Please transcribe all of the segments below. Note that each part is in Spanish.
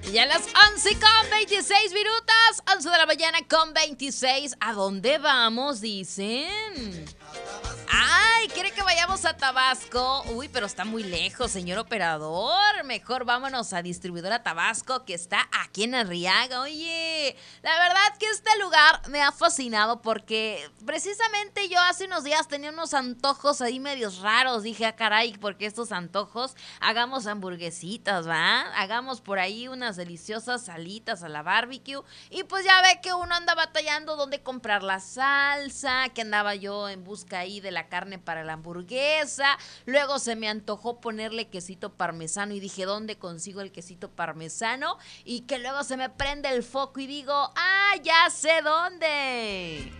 Ya a las 11:26, 11 de la mañana con 26. ¿A dónde vamos, dicen? Ay, ¿quiere que vayamos a Tabasco? Uy, pero está muy lejos, señor operador. Mejor vámonos a Distribuidora Tabasco, que está aquí en Arriaga. Oye, la verdad que este lugar me ha fascinado porque precisamente yo hace unos días tenía unos antojos ahí medios raros. Dije, ah, caray, porque estos antojos, hagamos hamburguesitas, ¿va? Hagamos por ahí unas deliciosas salitas a la barbecue. Y pues ya ve que uno anda batallando dónde comprar la salsa, que andaba yo en busca ahí de la carne para la hamburguesa. Luego se me antojó ponerle quesito parmesano y dije, ¿dónde consigo el quesito parmesano? Y que luego se me prende el foco y digo, ¡ah, ya sé dónde!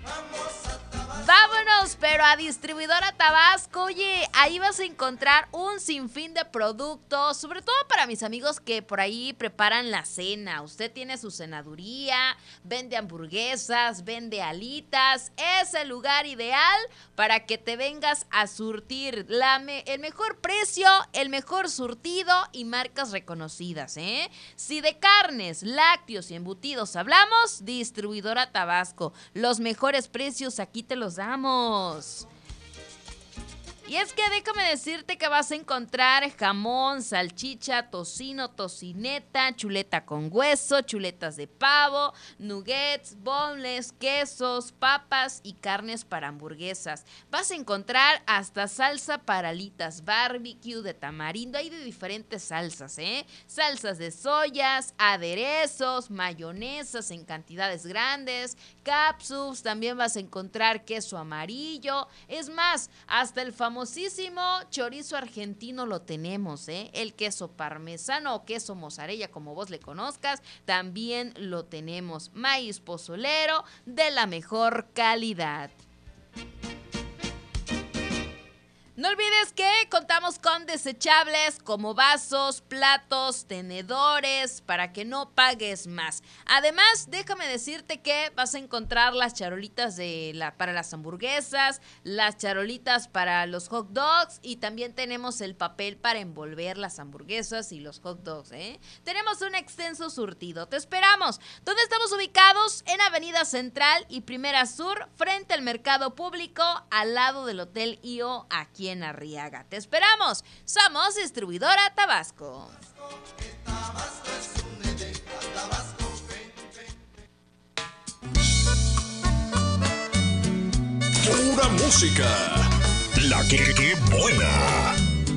Vámonos, pero a Distribuidora Tabasco. Oye, ahí vas a encontrar un sinfín de productos, sobre todo para mis amigos que por ahí preparan la cena. Usted tiene su cenaduría, vende hamburguesas, vende alitas. Es el lugar ideal para que te vengas a surtir el mejor precio, el mejor surtido y marcas reconocidas, ¿eh? Si de carnes, lácteos y embutidos hablamos, Distribuidora Tabasco. Los mejores precios aquí te los damos. Y es que déjame decirte que vas a encontrar jamón, salchicha, tocino, tocineta, chuleta con hueso, chuletas de pavo, nuggets, boneless, quesos, papas y carnes para hamburguesas. Vas a encontrar hasta salsa para alitas barbecue, de tamarindo, hay de diferentes salsas, ¿eh? Salsas de soyas, aderezos, mayonesas en cantidades grandes, capsules, también vas a encontrar queso amarillo. Es más, hasta el famosísimo chorizo argentino lo tenemos, ¿eh? El queso parmesano o queso mozzarella, como vos le conozcas, también lo tenemos. Maíz pozolero de la mejor calidad. No olvides que contamos con desechables como vasos, platos, tenedores, para que no pagues más. Además, déjame decirte que vas a encontrar las charolitas para las hamburguesas, las charolitas para los hot dogs y también tenemos el papel para envolver las hamburguesas y los hot dogs, ¿eh? Tenemos un extenso surtido. Te esperamos. ¿Dónde estamos ubicados? En Avenida Central y Primera Sur, frente al Mercado Público, al lado del Hotel IO, aquí en Arriaga. Te esperamos. Somos Distribuidora Tabasco. Pura música. La que buena.